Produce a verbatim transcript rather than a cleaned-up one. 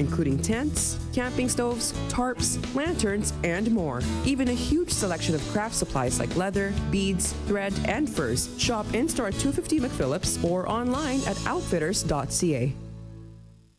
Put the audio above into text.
including tents, camping stoves, tarps, lanterns, and more. Even a huge selection of craft supplies like leather, beads, thread, and furs. Shop in-store at two fifty McPhillips or online at outfitters dot c a.